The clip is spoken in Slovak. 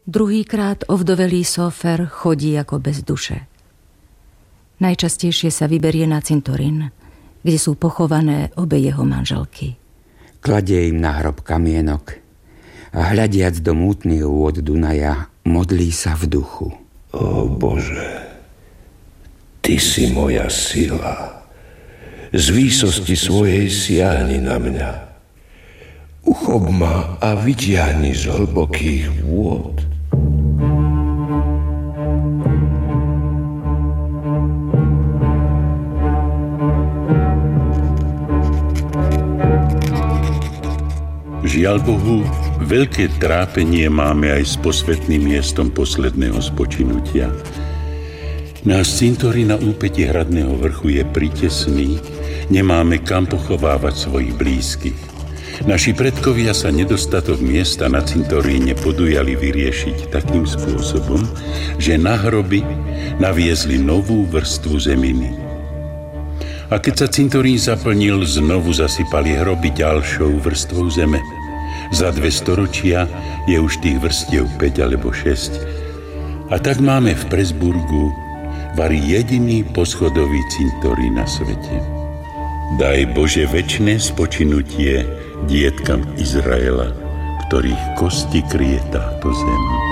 Druhýkrát ovdovelý Sófer chodí ako bez duše. Najčastejšie sa vyberie na cintorín, kde sú pochované obe jeho manželky. Kladie im na hrob kamienok a hľadiac do mútnych vôd Dunaja modlí sa v duchu. Ó Bože, Ty si moja sila. Z výsosti svojej siahni na mňa. Uchop ma a vytiahni z hlbokých vôd. Žiaľ Bohu, veľké trápenie máme aj s posvätným miestom posledného spočinutia. Náš cintorín na úpäti hradného vrchu je pritesný, nemáme kam pochovávať svojich blízkych. Naši predkovia sa nedostatok miesta na cintoríne podujali vyriešiť takým spôsobom, že na hroby naviezli novú vrstvu zeminy. A keď sa cintorín zaplnil, znovu zasypali hroby ďalšou vrstvou zeme. Za 2 storočia je už tých vrstiev 5 alebo 6. A tak máme v Pressburgu vari jediný poschodový cintorín na svete. Daj Bože večné spočinutie dietkam Izraela, ktorých kosti kryje táto zem.